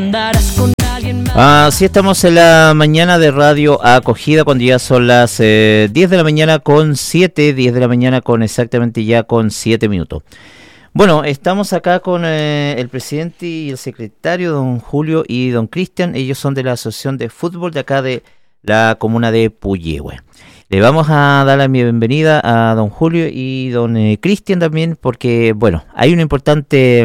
Así estamos en la mañana de Radio Acogida, cuando ya son las 10 de la mañana con 7, 10 de la mañana con exactamente ya con 7 minutos. Bueno, estamos acá con el presidente y el secretario, don Julio y don Cristian. Ellos son de la Asociación de Fútbol de acá de la comuna de Puyehue. Le vamos a dar la bienvenida a don Julio y don Cristian también, porque, bueno, hay un importante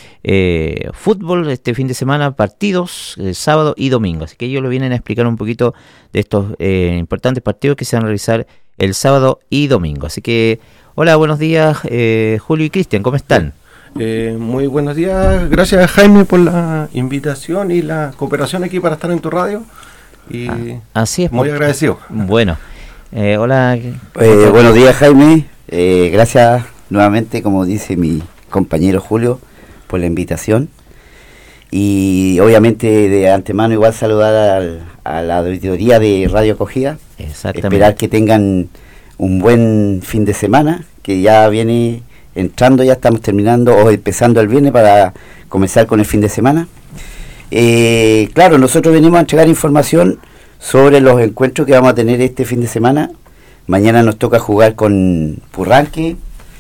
fútbol este fin de semana, partidos sábado y domingo. Así que ellos lo vienen a explicar un poquito de estos importantes partidos que se van a realizar el sábado y domingo. Así que, hola, buenos días, Julio y Cristian, ¿cómo están? Muy buenos días, gracias Jaime por la invitación y la cooperación aquí para estar en tu radio. Y así es. Muy agradecido. Bueno. Hola. Buenos días, Jaime. Gracias nuevamente, como dice mi compañero Julio, por la invitación. Y obviamente de antemano igual saludar a la auditoría de Radio Acogida. Exactamente. Esperar que tengan un buen fin de semana, que ya viene entrando, ya estamos terminando o empezando el viernes para comenzar con el fin de semana. Claro, nosotros venimos a entregar información sobre los encuentros que vamos a tener este fin de semana. Mañana nos toca jugar con Purranque.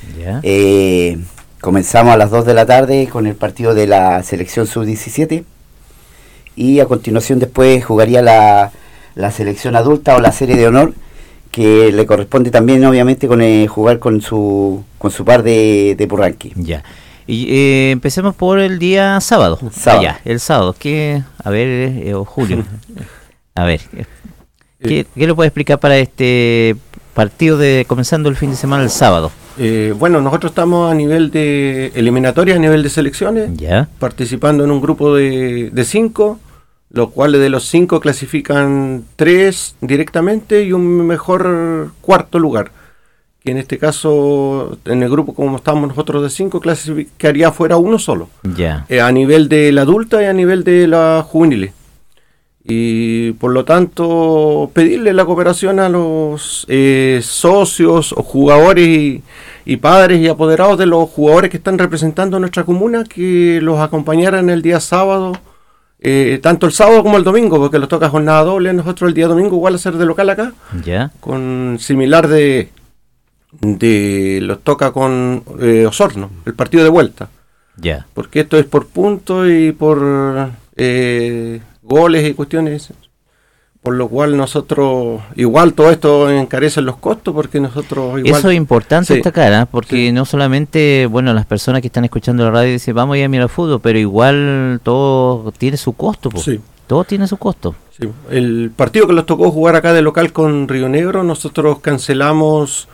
Yeah. Comenzamos a las 2 de la tarde con el partido de la selección sub-17 y a continuación después jugaría la selección adulta o la serie de honor, que le corresponde también obviamente con jugar con su par de Purranque. Ya. Yeah. Y empecemos por el día sábado. El sábado. ¿Qué? A ver, Julio. A ver, ¿qué lo puede explicar para este partido de comenzando el fin de semana el sábado? Bueno, nosotros estamos a nivel de eliminatoria, a nivel de selecciones, ¿ya? Participando en un grupo de 5, los cuales de los 5 clasifican 3 directamente y un mejor cuarto lugar, que en este caso, en el grupo como estamos nosotros de 5, clasificaría fuera uno solo, ya. A nivel de la adulta y a nivel de la juveniles. Y por lo tanto pedirle la cooperación a los socios o jugadores y padres y apoderados de los jugadores que están representando nuestra comuna, que los acompañaran el día sábado, tanto el sábado como el domingo, porque los toca jornada doble. Nosotros el día domingo igual a ser de local acá, ¿ya? Con similar de los toca con Osorno, el partido de vuelta, ya. Porque esto es por puntos y por goles y cuestiones, por lo cual nosotros, igual todo esto encarece los costos, porque nosotros igual... Eso es importante destacar, porque no solamente, bueno, las personas que están escuchando la radio dicen, vamos a ir a mirar fútbol, pero igual todo tiene su costo, todo tiene su costo. Sí. El partido que nos tocó jugar acá de local con Río Negro, nosotros cancelamos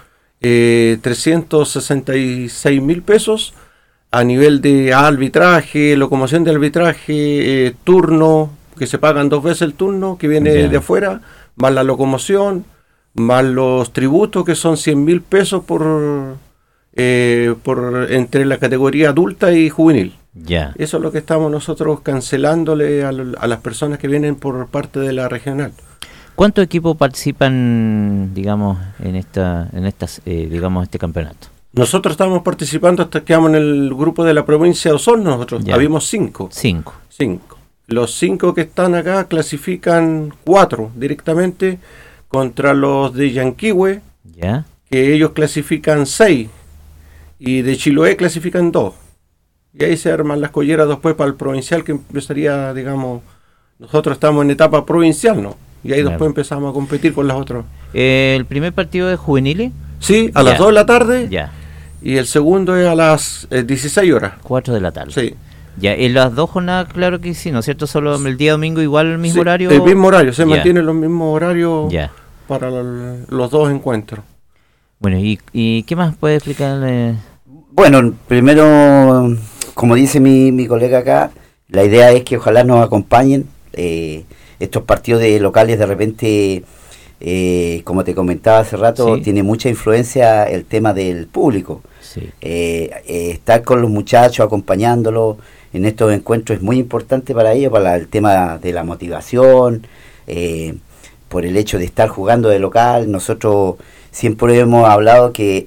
366,000 pesos a nivel de arbitraje, locomoción de arbitraje, turno, que se pagan 2 veces el turno, que viene de afuera, más la locomoción, más los tributos, que son 100,000 pesos por entre la categoría adulta y juvenil. Ya. Eso es lo que estamos nosotros cancelándole a las personas que vienen por parte de la regional. ¿Cuántos equipos participan, digamos, en digamos, este campeonato? Nosotros estamos participando hasta que quedamos en el grupo de la provincia de Osorno. Nosotros habíamos 5. 5. Los 5 que están acá clasifican 4 directamente contra los de Yanquihue, ¿ya? Que ellos clasifican 6, y de Chiloé clasifican 2. Y ahí se arman las colleras después para el provincial, que empezaría, digamos, nosotros estamos en etapa provincial, ¿no? Y ahí después empezamos a competir con las otras. ¿El primer partido es juveniles? Sí, a las 2 de la tarde. Ya. Y el segundo es a las 16 horas. 4 de la tarde. Sí. Ya, en las 2 jornadas, claro que sí, ¿no es cierto? Solo el día domingo igual el mismo horario. El mismo horario, se mantienen los mismos horarios para los 2 encuentros. Bueno, ¿y qué más puede explicarle? Bueno, primero, como dice mi colega acá, la idea es que ojalá nos acompañen. Estos partidos de locales de repente, como te comentaba hace rato, tiene mucha influencia el tema del público. Sí. Estar con los muchachos, acompañándolos en estos encuentros es muy importante para ellos, para el tema de la motivación, por el hecho de estar jugando de local. Nosotros siempre hemos hablado que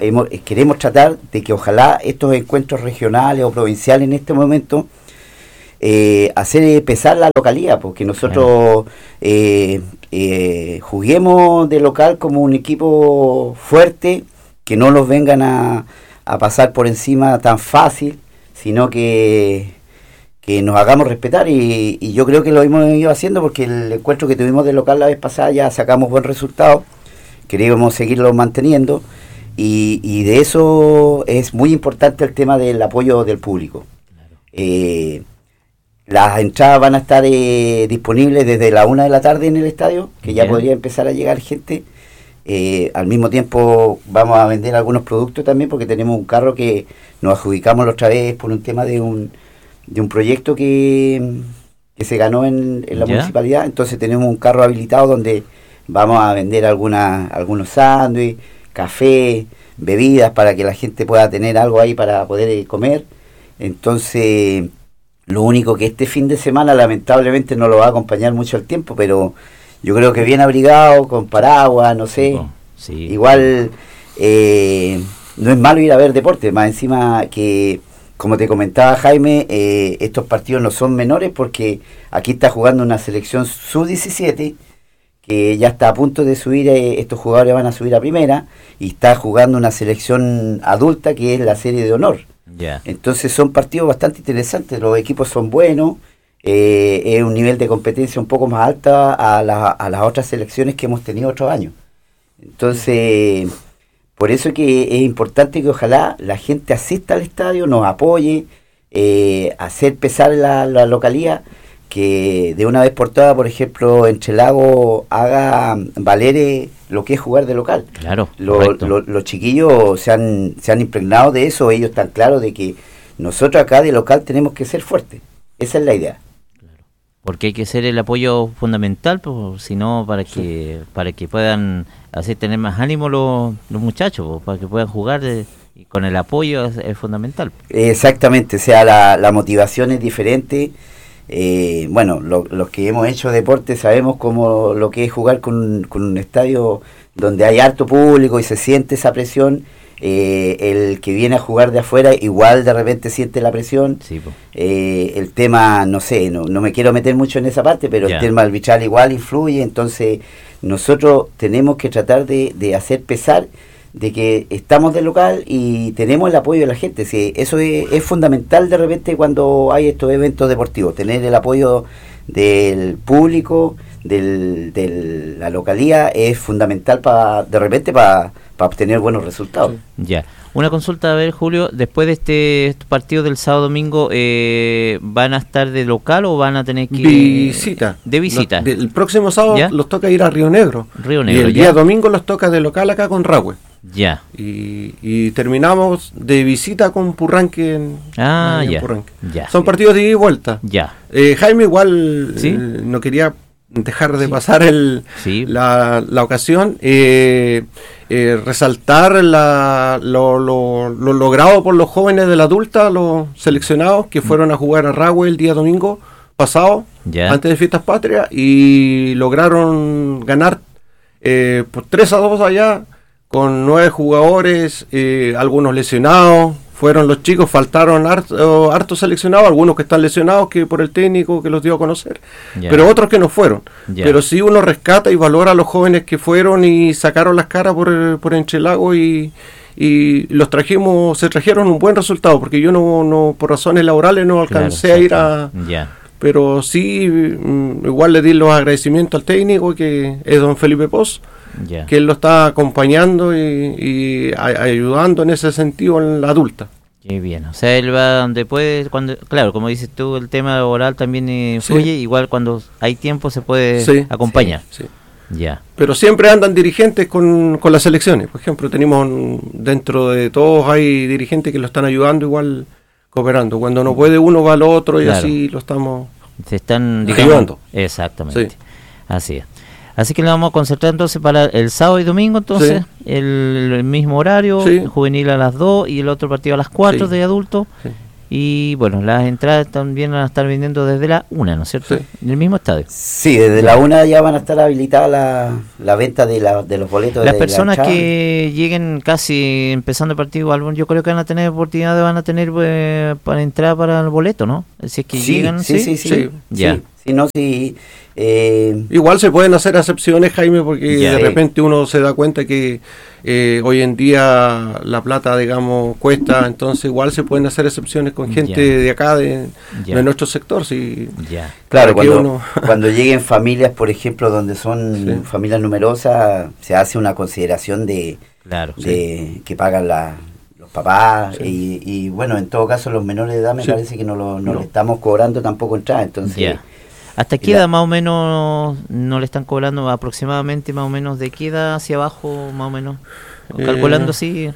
queremos tratar de que ojalá estos encuentros regionales o provinciales en este momento hacer pesar la localidad, porque nosotros juguemos de local como un equipo fuerte, que no los vengan a pasar por encima tan fácil, sino que nos hagamos respetar, y yo creo que lo hemos ido haciendo, porque el encuentro que tuvimos de local la vez pasada ya sacamos buen resultado, queríamos seguirlo manteniendo, y de eso es muy importante el tema del apoyo del público. Claro. Las entradas van a estar disponibles desde la 1 de la tarde en el estadio, que ya podría empezar a llegar gente. Al mismo tiempo vamos a vender algunos productos también, porque tenemos un carro que nos adjudicamos la otra vez por un tema de un proyecto que se ganó en la municipalidad. Entonces tenemos un carro habilitado donde vamos a vender algunos sándwiches, café, bebidas, para que la gente pueda tener algo ahí para poder comer. Entonces, lo único que este fin de semana lamentablemente no lo va a acompañar mucho el tiempo, pero yo creo que bien abrigado, con paraguas, no sé. Sí. Igual no es malo ir a ver deporte, más encima que, como te comentaba Jaime, estos partidos no son menores, porque aquí está jugando una selección sub-17, que ya está a punto de subir, estos jugadores van a subir a primera, y está jugando una selección adulta, que es la serie de honor. Entonces son partidos bastante interesantes, los equipos son buenos, es un nivel de competencia un poco más alta a las otras selecciones que hemos tenido otros años. Entonces, por eso que es importante que ojalá la gente asista al estadio, nos apoye, hacer pesar la localidad, que de una vez por todas, por ejemplo, Entre Lagos haga valer lo que es jugar de local. Claro. Los chiquillos se han impregnado de eso, ellos están claros de que nosotros acá de local tenemos que ser fuertes. Esa es la idea. Claro. Porque hay que ser el apoyo fundamental, pues, si no, para que puedan así tener más ánimo los muchachos, pues, para que puedan jugar y con el apoyo es fundamental. Exactamente, o sea, la motivación es diferente. Bueno, los que hemos hecho deporte sabemos cómo lo que es jugar con un estadio donde hay harto público y se siente esa presión. El que viene a jugar de afuera igual de repente siente la presión. Sí, el tema, no sé, no me quiero meter mucho en esa parte, pero el tema arbitral igual influye. Entonces nosotros tenemos que tratar de hacer pesar de que estamos del local y tenemos el apoyo de la gente. Sí, eso es fundamental de repente cuando hay estos eventos deportivos, tener el apoyo del público, de la localía, es fundamental para obtener buenos resultados. Ya. Una consulta, a ver, Julio, después de este partido del sábado-domingo, ¿van a estar de local o van a tener que visita? De visita. El próximo sábado los toca ir a Río Negro. Y el día domingo los toca de local acá con Rahue. Ya. Y terminamos de visita con Purranque en Purranque. Ya. Son partidos de ida y vuelta. Ya. Jaime igual no quería dejar de pasar la ocasión, resaltar lo logrado por los jóvenes de la adulta, los seleccionados que fueron a jugar a Rahue el día domingo pasado, antes de Fiestas Patrias, y lograron ganar por 3-2 allá, con 9 jugadores, algunos lesionados. Fueron los chicos, faltaron hartos seleccionados, algunos que están lesionados que por el técnico que los dio a conocer, pero otros que no fueron. Pero sí uno rescata y valora a los jóvenes que fueron y sacaron las caras por Entre Lagos y se trajeron un buen resultado, porque yo no por razones laborales no alcancé a ir a... Pero sí, igual le di los agradecimientos al técnico, que es don Felipe Poz, que él lo está acompañando y ayudando en ese sentido en la adulta. Qué bien, o sea, él va donde puede, claro, como dices tú, el tema laboral también influye, igual cuando hay tiempo se puede acompañar. Sí. Ya. Pero siempre andan dirigentes con las selecciones, por ejemplo, tenemos dentro de todos hay dirigentes que lo están ayudando igual, cooperando, cuando no puede uno va al otro y así lo estamos ayudando. Exactamente, así es. Así que nos vamos a concentrar entonces para el sábado y domingo, entonces, el mismo horario, juvenil a las 2 y el otro partido a las 4 de adultos. Y bueno, las entradas también van a estar vendiendo desde la 1, ¿no es cierto? Sí. En el mismo estadio. Sí, desde la 1 ya van a estar habilitadas la venta de los boletos. Las de personas la entrada. que lleguen casi empezando el partido, yo creo que van a tener oportunidad, van a tener para entrar para el boleto, ¿no? Si es que llegan, Sí. Ya. Sí, no, sí. Igual se pueden hacer excepciones, Jaime, porque Ya. de repente uno se da cuenta que hoy en día la plata, digamos, cuesta, entonces igual se pueden hacer excepciones con gente Ya. de acá, de Ya. nuestro sector. Sí. Ya. Claro, Para que cuando lleguen familias, por ejemplo, donde son Sí. familias numerosas, se hace una consideración de Claro. que pagan los papás Sí. y bueno, en todo caso los menores de edad me Sí. parece que no No. le estamos cobrando tampoco entrada, entonces Ya. ¿Hasta qué edad más o menos no le están cobrando aproximadamente, más o menos, de qué edad hacia abajo, más o menos? Calculando así,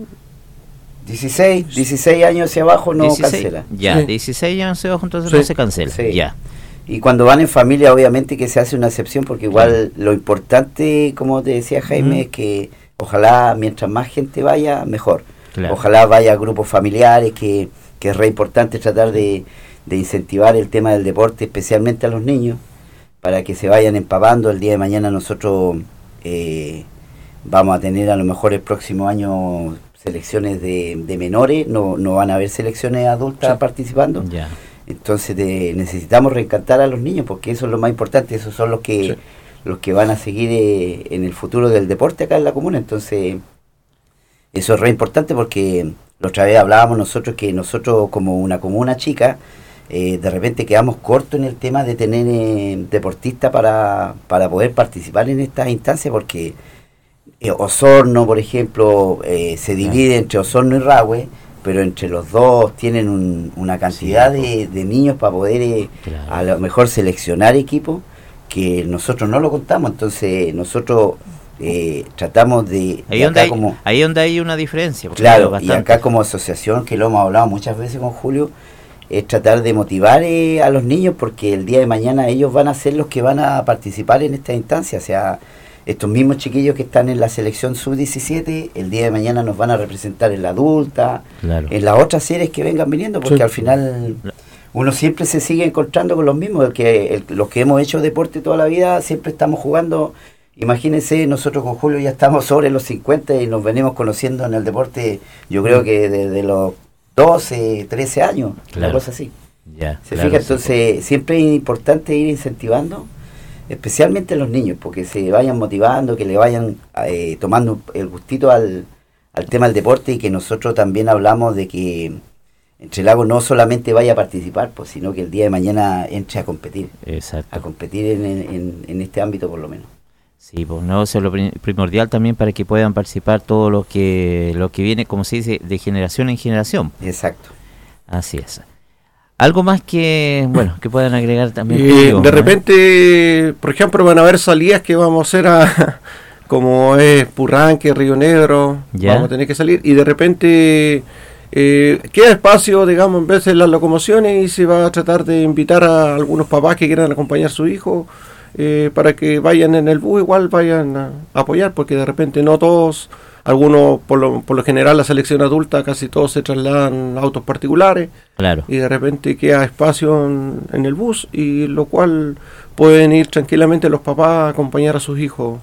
16 años hacia abajo no 16, cancela. ya, Sí. 16 años hacia abajo, entonces Sí. no se cancela, Sí. ya. Y cuando van en familia, obviamente que se hace una excepción, porque igual lo importante, como te decía Jaime, es que ojalá mientras más gente vaya, mejor. Claro. Ojalá vaya grupos familiares, que es re importante tratar de incentivar el tema del deporte, especialmente a los niños, para que se vayan empapando. El día de mañana nosotros vamos a tener a lo mejor el próximo año selecciones de menores, no van a haber selecciones adultas Sí. participando. Ya. Entonces necesitamos reencantar a los niños, porque eso es lo más importante, esos son los que van a seguir en el futuro del deporte acá en la comuna. Entonces eso es re importante, porque la otra vez hablábamos nosotros que nosotros como una comuna chica de repente quedamos cortos en el tema de tener deportistas para poder participar en estas instancias, porque Osorno, por ejemplo, se divide entre Osorno y Rahue, pero entre los dos tienen una cantidad de niños para poder Claro. a lo mejor seleccionar equipos que nosotros no lo contamos. Entonces nosotros tratamos de Ahí acá donde hay una diferencia. porque claro, y bastante. acá como asociación, que lo hemos hablado muchas veces con Julio, es tratar de motivar a los niños, porque el día de mañana ellos van a ser los que van a participar en esta instancia. O sea, estos mismos chiquillos que están en la selección sub-17, el día de mañana nos van a representar en la adulta, Claro. en las otras series que vengan viniendo, porque Sí. al final uno siempre se sigue encontrando con los mismos. Los que hemos hecho deporte toda la vida siempre estamos jugando. Imagínense, nosotros con Julio ya estamos sobre los 50 y nos venimos conociendo en el deporte, yo creo que desde los 12, 13 años, Claro. una cosa así. Ya, ¿Se claro, fija? sí. Entonces siempre es importante ir incentivando, especialmente a los niños, porque se vayan motivando, que le vayan tomando el gustito al tema del deporte, y que nosotros también hablamos de que Entre Lagos no solamente vaya a participar, pues, sino que el día de mañana entre a competir Exacto. en este ámbito por lo menos. Sí, pues no, eso es lo primordial también para que puedan participar todos los que viene, como se dice, de generación en generación. Exacto. Así es. Algo más que, bueno, que puedan agregar también. Julio, de ¿no? repente, por ejemplo, van a haber salidas que vamos a hacer como es Purranque, Río Negro, Ya. vamos a tener que salir, y de repente queda espacio, digamos, en vez de las locomociones, y se va a tratar de invitar a algunos papás que quieran acompañar a su hijo para que vayan en el bus, igual vayan a apoyar, porque de repente no todos, algunos por lo general la selección adulta casi todos se trasladan a autos particulares, Claro. y de repente queda espacio en el bus, y lo cual pueden ir tranquilamente los papás a acompañar a sus hijos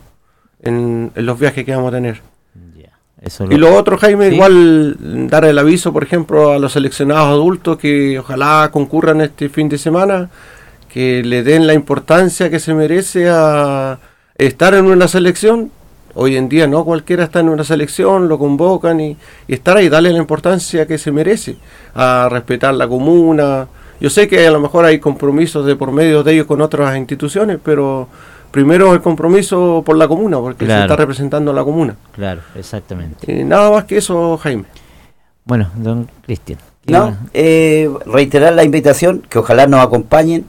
en los viajes que vamos a tener. Ya. Eso Y lo otro, Jaime, Sí. igual dar el aviso, por ejemplo, a los seleccionados adultos que ojalá concurran este fin de semana, que le den la importancia que se merece a estar en una selección. Hoy en día no cualquiera está en una selección, lo convocan y estar ahí, darle la importancia que se merece, a respetar la comuna. Yo sé que a lo mejor hay compromisos de por medio de ellos con otras instituciones, pero primero el compromiso por la comuna, porque Claro. se está representando a la comuna. Claro, exactamente. Nada más que eso, Jaime. Bueno, don Cristian. No, reiterar la invitación, que ojalá nos acompañen,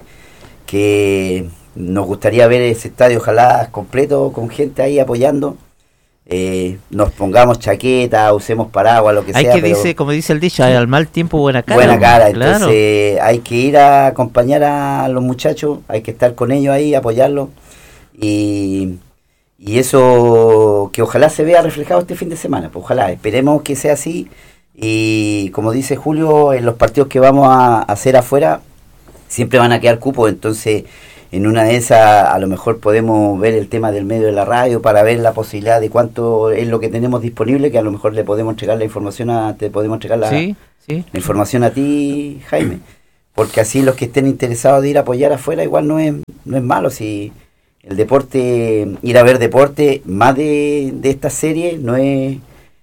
que nos gustaría ver ese estadio ojalá completo, con gente ahí apoyando. Nos pongamos chaqueta, usemos paraguas, lo que Hay sea. que pero dice, como dice el dicho, al mal tiempo buena cara. buena cara, Claro. entonces hay que ir a acompañar a los muchachos, hay que estar con ellos ahí, apoyarlos, y eso que ojalá se vea reflejado este fin de semana, pues ojalá, esperemos que sea así, Y como dice Julio, en los partidos que vamos a hacer afuera siempre van a quedar cupos, entonces en una de esas a lo mejor podemos ver el tema del medio de la radio para ver la posibilidad de cuánto es lo que tenemos disponible, que a lo mejor le podemos entregar la información te podemos entregar la información a ti, Jaime, porque así los que estén interesados de ir a apoyar afuera igual no es malo. Si el deporte, ir a ver deporte más de esta serie no es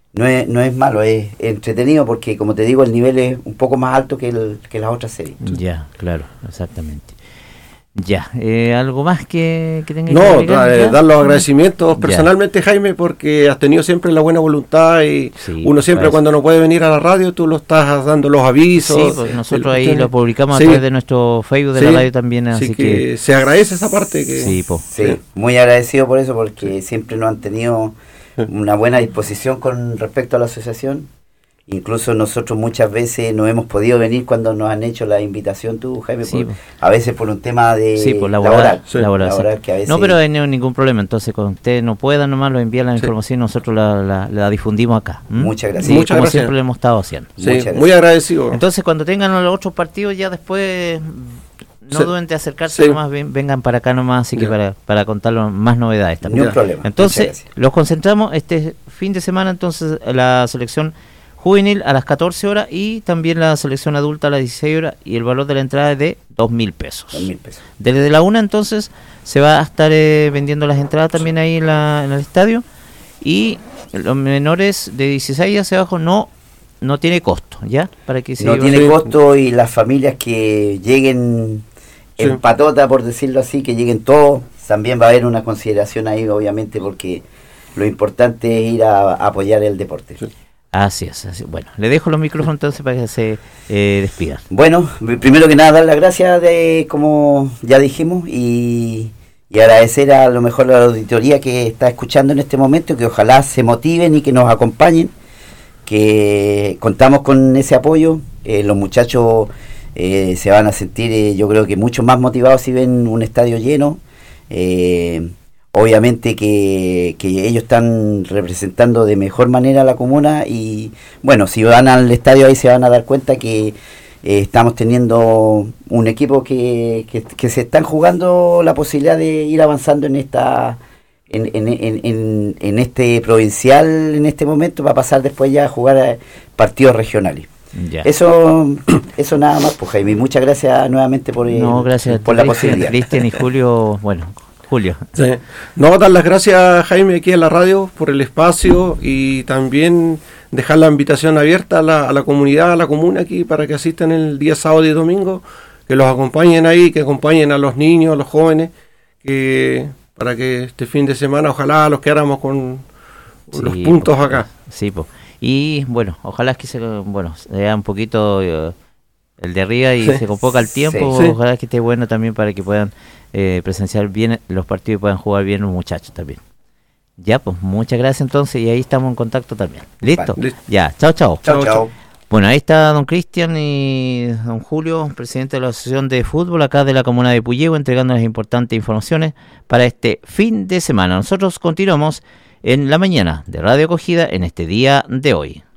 malo, es entretenido, porque como te digo el nivel es un poco más alto que las otras series. Ya, claro, exactamente. Ya, ¿algo más que tenga que agregar? Dar los agradecimientos personalmente, Jaime, porque has tenido siempre la buena voluntad y uno siempre cuando no puede venir a la radio, tú lo estás dando los avisos. Sí, pues nosotros ahí lo publicamos a través de nuestro Facebook de la radio también, así que se agradece esa parte. Muy agradecido por eso, porque siempre nos han tenido una buena disposición con respecto a la asociación. Incluso nosotros muchas veces no hemos podido venir cuando nos han hecho la invitación, tú, Jaime, a veces por un tema de laboral que a veces... No, pero no hay ningún problema. Entonces, cuando usted no pueda, nomás lo envía la información y nosotros la difundimos acá. Muchas gracias. Como siempre lo hemos estado haciendo. Muy agradecido. Entonces, cuando tengan los otros partidos, ya después no duden de acercarse, nomás vengan para acá nomás, así que para contar más novedades también. Ningún problema. Entonces, los concentramos este fin de semana, entonces, la selección juvenil a las 14 horas y también la selección adulta a las 16 horas, y el valor de la entrada es de 2.000 pesos. 2.000 pesos. Desde la 1 entonces se va a estar vendiendo las entradas también ahí en el estadio, y los menores de 16 hacia abajo no tiene costo, ¿ya? Para que no tiene costo, y las familias que lleguen en patota, por decirlo así, que lleguen todos, también va a haber una consideración ahí, obviamente, porque lo importante es ir a apoyar el deporte. Así es. Bueno, le dejo los micrófonos entonces para que se despidan. Bueno, primero que nada dar las gracias, como ya dijimos, y agradecer a lo mejor a la auditoría que está escuchando en este momento, que ojalá se motiven y que nos acompañen, que contamos con ese apoyo. Los muchachos se van a sentir, yo creo que mucho más motivados si ven un estadio lleno. Obviamente que ellos están representando de mejor manera a la comuna, y bueno, si van al estadio ahí se van a dar cuenta que estamos teniendo un equipo que se están jugando la posibilidad de ir avanzando en este provincial en este momento, para pasar después ya a jugar partidos regionales. Ya. Eso nada más, pues, Jaime, muchas gracias nuevamente por la posibilidad. Cristian y Julio, Julio. Sí. Dar las gracias, Jaime, aquí en la radio por el espacio, y también dejar la invitación abierta a la comunidad, a la comuna aquí, para que asistan el día sábado y domingo, que los acompañen ahí, que acompañen a los niños, a los jóvenes, para que este fin de semana ojalá los quedáramos con los puntos acá. Sí, pues. Y bueno, ojalá que se vea un poquito el de arriba y se componga el tiempo. Ojalá que esté bueno también para que puedan presenciar bien los partidos y puedan jugar bien los muchachos también. Ya, pues muchas gracias entonces, y ahí estamos en contacto también. ¿Listo? Vale, listo. Ya, chao. Bueno, ahí está don Cristian y don Julio, presidente de la Asociación de Fútbol acá de la comuna de Puyehue, entregando las importantes informaciones para este fin de semana. Nosotros continuamos en la mañana de Radio Acogida en este día de hoy.